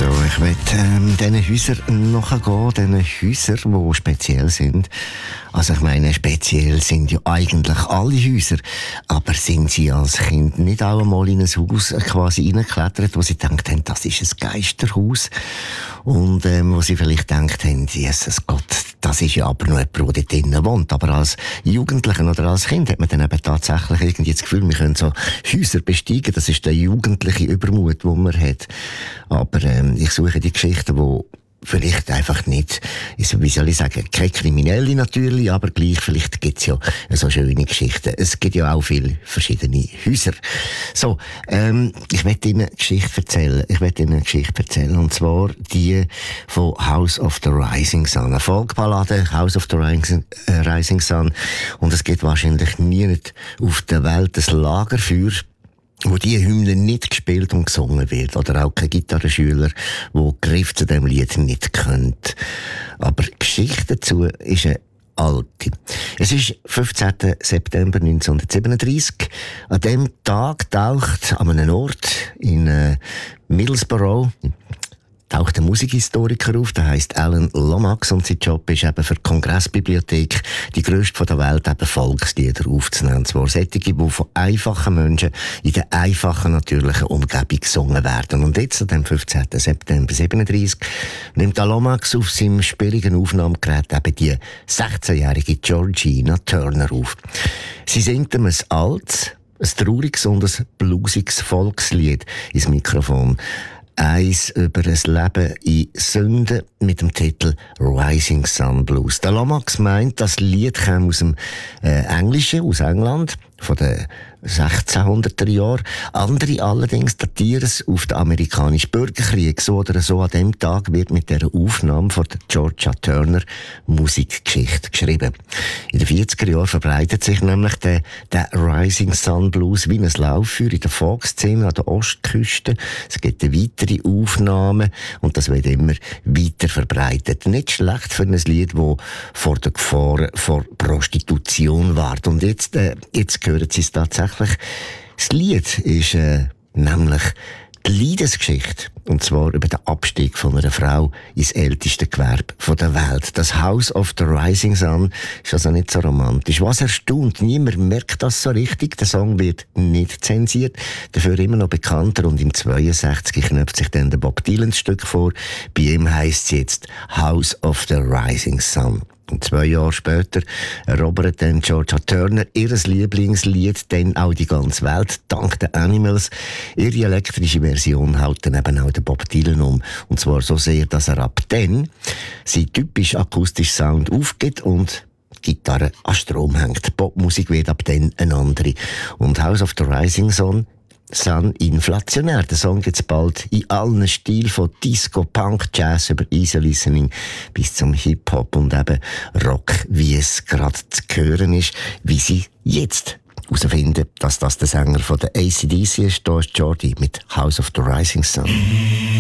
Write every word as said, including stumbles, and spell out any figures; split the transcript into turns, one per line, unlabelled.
So, ich möchte ähm, diesen Häusern nachgehen, diesen Häusern, die speziell sind. Also ich meine, speziell sind ja eigentlich alle Häuser, aber sind Sie als Kind nicht auch einmal in ein Haus quasi reingeklettert, wo Sie gedacht haben, das ist ein Geisterhaus? Und ähm, wo Sie vielleicht gedacht haben, Jesus Gott, das ist ja aber noch jemand, der dort drinnen wohnt. Aber als Jugendlicher oder als Kind hat man dann eben tatsächlich irgendwie das Gefühl, wir können so Häuser besteigen. Das ist der jugendliche Übermut, den man hat. Aber ähm, ich suche die Geschichten, die vielleicht einfach nicht, wie soll ich sagen, keine Kriminelle natürlich, aber gleich, vielleicht gibt's ja so schöne Geschichten. Es gibt ja auch viele verschiedene Häuser. So, ähm, ich werde Ihnen eine Geschichte erzählen. Ich werde Ihnen eine Geschichte erzählen, und zwar die von House of the Rising Sun. Eine Folkballade, House of the Rising, äh, Rising Sun. Und es gibt wahrscheinlich nie auf der Welt ein Lagerfeuer, wo die Hymne nicht gespielt und gesungen wird. Oder auch kein Gitarrenschüler, der Griff zu dem Lied nicht kennt. Aber die Geschichte dazu ist eine alte. Es ist fünfzehnten September neunzehnhundertsiebenunddreissig. An dem Tag taucht an einem Ort in äh, Middlesbrough taucht ein Musikhistoriker auf, der heisst Alan Lomax, und sein Job ist eben für die Kongressbibliothek, die grösste der Welt, eben Volkslieder aufzunehmen. Und zwar solche, die von einfachen Menschen in der einfachen, natürlichen Umgebung gesungen werden. Und jetzt, an dem fünfzehnten September siebenunddreissig, nimmt der Lomax auf seinem sperrigen Aufnahmegerät eben die sechzehnjährige Georgina Turner auf. Sie singt ihm ein altes, ein trauriges und ein bluesiges Volkslied ins Mikrofon. Eins über ein Leben in Sünde mit dem Titel Rising Sun Blues. Der Lomax meint, das Lied kam aus dem äh, Englischen, aus England, von den sechzehnhunderter Jahren. Andere allerdings datieren es auf den amerikanischen Bürgerkrieg. So oder so an dem Tag wird mit dieser Aufnahme von der Georgia Turner Musikgeschichte geschrieben. In den vierziger Jahren verbreitet sich nämlich der, der Rising Sun Blues wie ein Lauffeuer in der Folkszene an der Ostküste. Es gibt weitere Aufnahmen und das wird immer weiter verbreitet. Nicht schlecht für ein Lied, das vor der Gefahr vor Prostitution warnt. Und jetzt, äh, jetzt hören Sie es tatsächlich. Das Lied ist äh, nämlich die Leidensgeschichte, und zwar über den Abstieg von einer Frau ins älteste Gewerbe der Welt. Das House of the Rising Sun ist also nicht so romantisch. Was erstaunt, niemand merkt das so richtig. Der Song wird nicht zensiert, dafür immer noch bekannter, und im zweiundsechzig knöpft sich dann der Bob Dylan das Stück vor. Bei ihm heisst es jetzt House of the Rising Sun. Und zwei Jahre später erobert dann Georgia Turner ihr Lieblingslied, dann auch die ganze Welt, dank den Animals. Ihre elektrische Version haut dann eben auch den Bob Dylan um. Und zwar so sehr, dass er ab dann sein typisch akustischer Sound aufgibt und die Gitarre an Strom hängt. Die Popmusik wird ab dann eine andere. Und House of the Rising Sun Sun inflationär. Der Song gibt's bald in allen Stilen, von Disco, Punk, Jazz über Easy Listening bis zum Hip-Hop und eben Rock, wie es gerade zu hören ist, wie sie jetzt herausfinden, dass das der Sänger von der A C D C ist. Da ist Jordi mit House of the Rising Sun.